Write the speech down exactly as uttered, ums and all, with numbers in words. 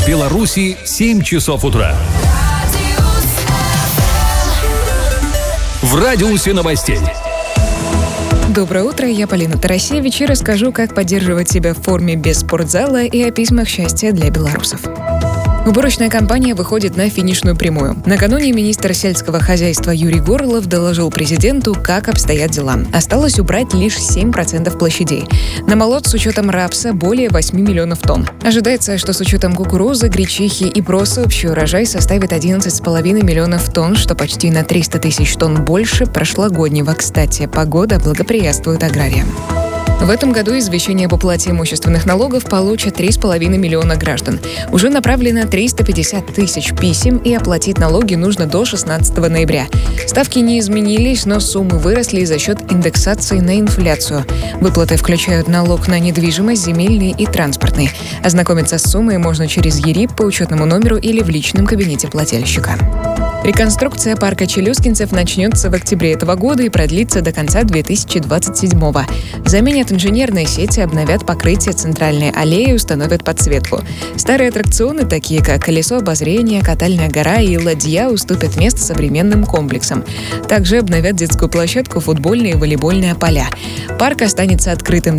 В Беларуси семь часов утра. В радиусе новостей. Доброе утро, я Полина Тарасевич и расскажу, как поддерживать себя в форме без спортзала и о письмах счастья для белорусов. Уборочная кампания выходит на финишную прямую. Накануне министр сельского хозяйства Юрий Горлов доложил президенту, как обстоят дела. Осталось убрать лишь семь процентов площадей. Намолот с учетом рапса более восемь миллионов тонн. Ожидается, что с учетом кукурузы, гречихи и проса общий урожай составит одиннадцать с половиной миллионов тонн, что почти на триста тысяч тонн больше прошлогоднего. Кстати, погода благоприятствует аграриям. В этом году извещение об уплате имущественных налогов получат три с половиной миллиона граждан. Уже направлено триста пятьдесят тысяч писем, и оплатить налоги нужно до шестнадцатого ноября. Ставки не изменились, но суммы выросли за счет индексации на инфляцию. Выплаты включают налог на недвижимость, земельный и транспортный. Ознакомиться с суммой можно через ЕРИП по учетному номеру или в личном кабинете плательщика. Реконструкция парка челюскинцев начнется в октябре этого года и продлится до конца две тысячи двадцать седьмого. Заменят инженерные сети, обновят покрытие центральной аллеи, установят подсветку. Старые аттракционы, такие как колесо обозрения, катальная гора и ладья, уступят место современным комплексам. Также обновят детскую площадку, футбольные и волейбольные поля. Парк останется открытым